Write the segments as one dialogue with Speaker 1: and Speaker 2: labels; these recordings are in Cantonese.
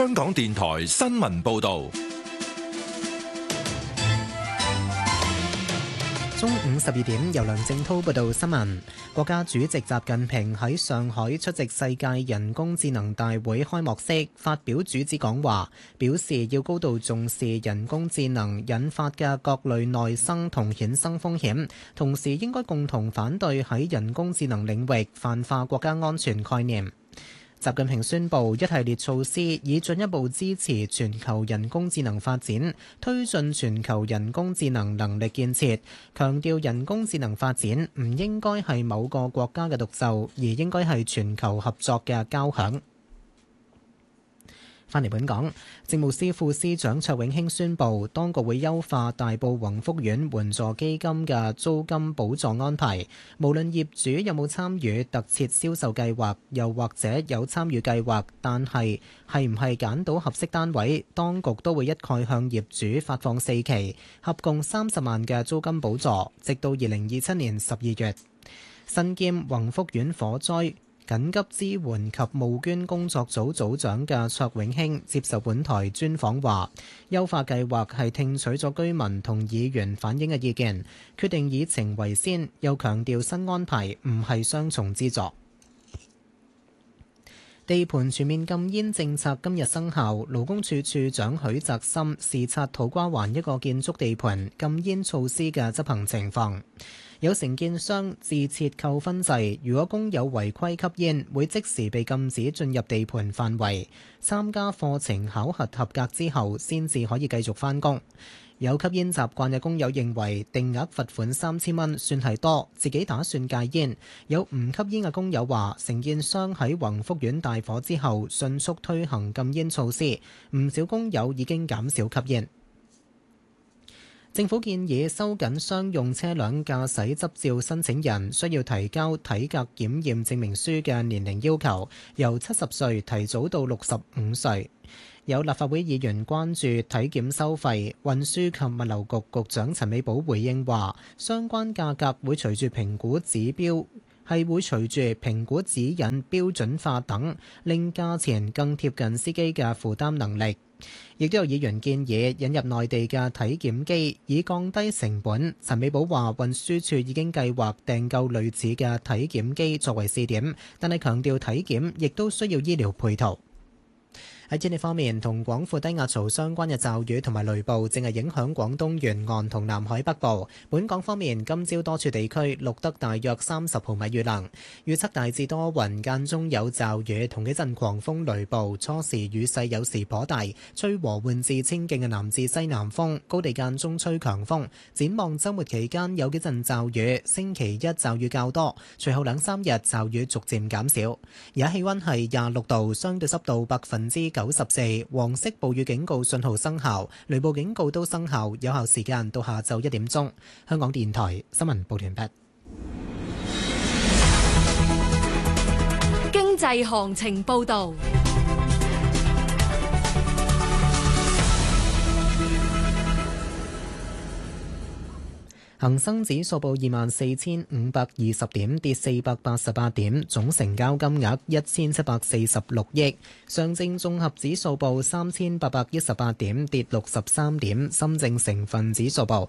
Speaker 1: 香港電台新聞報道。
Speaker 2: 中午12點，由梁正滔報道新聞。國家主席習近平喺上海出席世界人工智能大會開幕式，發表主旨講話，表示要高度重視人工智能引發嘅各類內生同衍生風險，同時應該共同反對喺人工智能領域泛化國家安全概念。習近平宣布一系列措施，以進一步支持全球人工智能發展，推進全球人工智能能力建設，強調人工智能發展唔應該係某個國家嘅獨奏，而應該係全球合作嘅交響。返嚟本港，政務司副司長卓永興宣布，當局會優化大埔宏福苑援助基金嘅租金補助安排，無論業主有冇參與特設銷售計劃，又或者有參與計劃，但係唔係揀到合適單位，當局都會一概向業主發放4期，合共30萬嘅租金補助，直到2027年12月。身兼宏福苑火災緊急支援及募捐工作組組長嘅卓永興接受本台專訪話，優化計劃係聽取咗居民同議員反映嘅意見，決定以情為先，又強調新安排唔係雙重資助。地盤全面禁煙政策今日生效，勞工處處長許澤森視察土瓜灣一個建築地盤禁煙措施嘅執行情況。有承建商自設扣分制，如果工友違規吸煙，會即時被禁止進入地盤範圍。參加課程考核合格之後，先至可以繼續返工。有吸煙習慣嘅工友認為定額罰款3000蚊算係多，自己打算戒煙。有唔吸煙嘅工友話，承建商喺宏福苑大火之後迅速推行禁煙措施，唔少工友已經減少吸煙。政府建議收緊商用車輛駕駛執照申請人需要提交體格檢驗證明書嘅年齡要求，由70歲提早到65歲。有立法會議員關注體檢收費，運輸及物流局局長陳美寶回應話，相關價格會隨住評估指引標準化等，令價錢更貼近司機嘅負擔能力。亦都有議員建議引入內地嘅體檢機，以降低成本。陳美寶話，運輸署已經計劃訂購類似嘅體檢機作為試點，但係強調體檢亦都需要醫療配套。喺天氣方面，同廣闊低壓槽相關嘅驟雨同埋雷暴正係影響廣東沿岸同南海北部。本港方面，今朝多處地區錄得大約30毫米雨量，預測大致多雲，間中有驟雨同幾陣狂風雷暴，初時雨勢有時頗大，吹和緩至清勁嘅南至西南風，高地間中吹強風。展望週末期間有幾陣驟雨，星期一驟雨較多，隨後2-3日驟雨逐漸減少。而家氣溫係26度，相對濕度94%，黃色暴雨警告信號生效，雷暴警告都生效，有效時間到下晝1點鐘。香港電台新聞報完畢。
Speaker 3: 經濟行情報道。
Speaker 2: 恒生指數報24,520點，跌488點，總成交金額1746億。上證綜合指數報3818點，跌63點。深證成分指數報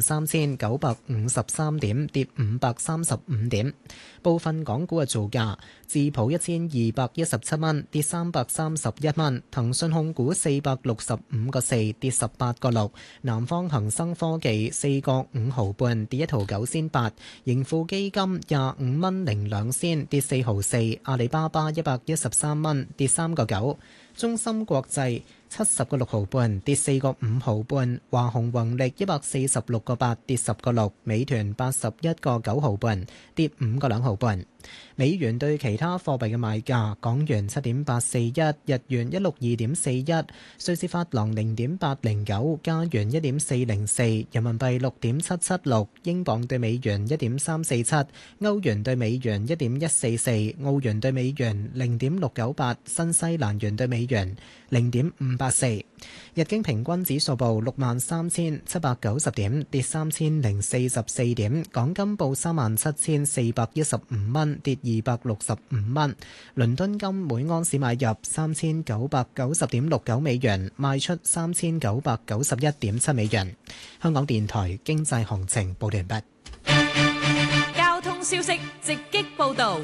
Speaker 2: 13,953點，跌535點。部分港股嘅造價：智普1217蚊，跌331蚊；騰訊控股465個4，跌18個6；南方恒生科技4個5毫半，跌1毫9仙8；盈富基金25蚊零2仙，跌4毫4；阿里巴巴113蚊，跌3個9；中芯國際70個6毫半，跌4個5毫半；華虹宏力146個8，跌10個6；美團81個9毫半，跌5個2毫半。美元對其他貨幣嘅賣價：港元7.841，日元162.41，瑞士法郎0.809，加元1.404，人民幣6.776，英鎊對美元1.347，歐元對美元1.144，澳元對美元0.698，新西蘭元對美元0.584。 日經平均指數報63,790點，跌3044點。港金報37,415蚊，跌265蚊。倫敦金每盎司買入3990.69美元，賣出3991.7美元。香港電台經濟行情報道完畢。
Speaker 3: 交通消息直擊報道。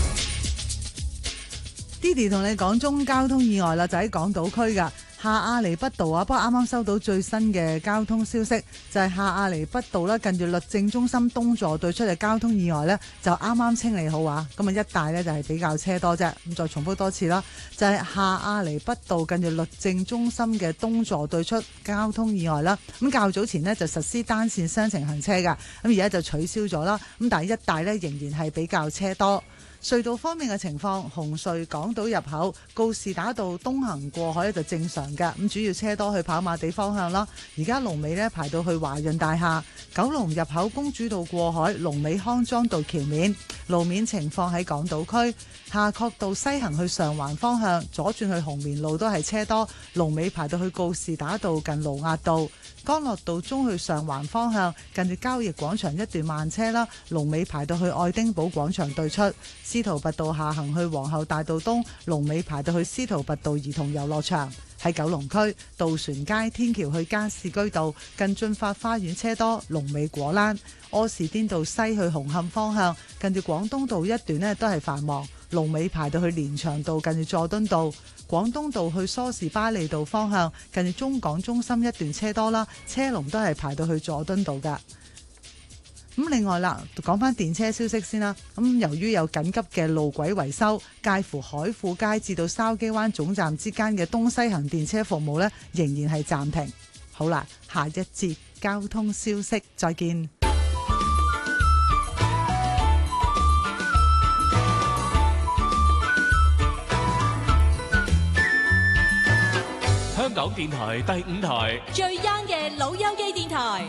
Speaker 4: Didi 同你講中交通意外啦，就喺港島區噶下亞厘畢道啊。不過啱啱收到最新嘅交通消息，就係下亞厘畢道啦，近住律政中心東座對出嘅交通意外呢，就啱啱清理好啊。咁啊，一帶呢，就係比較車多啫。咁再重複多次啦，就係下亞厘畢道近住律政中心嘅東座對出交通意外啦。咁較早前呢，就實施單線雙程行車噶，咁而家就取消咗啦。咁但係一帶呢，仍然係比較車多。隧道方面嘅情況，紅隧港島入口告士打道東行過海咧就正常嘅，咁主要車多去跑馬地方向啦。而家龍尾呢排到去華潤大廈，九龍入口公主道過海，龍尾康莊道橋面。路面情況喺港島區夏慤道西行去上環方向，左轉去紅棉路都係車多，龍尾排到去告士打道近盧押道。干諾道中去上環方向，近住交易廣場一段慢車啦，龍尾排到去愛丁堡廣場對出。司徒拔道下行去皇后大道東，龍尾排到去司徒拔道兒童遊樂場。喺九龍區渡船街天橋去加士居道近駿發花園車多，龍尾果欄。柯士甸道西去紅磡方向，近住廣東道一段呢都係繁忙，龍尾排到去連翔道近住佐敦道。廣東道去梳士巴利道方向，近住中港中心一段車多啦，車龍都係排到去佐敦道噶。咁另外啦，講翻電車消息先啦。咁由於有緊急嘅路軌維修，介乎海富街至到筲箕灣總站之間嘅東西行電車服務呢，仍然係暫停。好啦，下一節交通消息再見。
Speaker 1: 香港電台第5台
Speaker 3: 最 young 嘅老友記電台。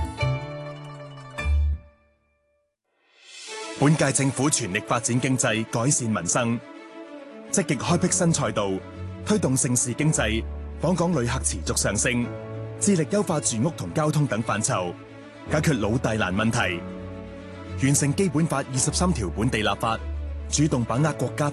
Speaker 5: 本屆政府全力發展經濟，改善民生，積極開闢新賽道，推動盛事經濟，訪港旅客持續上升，致力優化住屋同交通等範疇，解決老大難問題，完成基本法23條本地立法，主動把握國家